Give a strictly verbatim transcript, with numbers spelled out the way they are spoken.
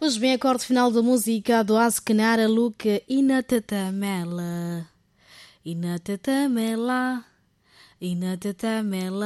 Hoje bem, acorde final da música do Askenara Luca Inatatamela. Inatatamela. Inatatamela.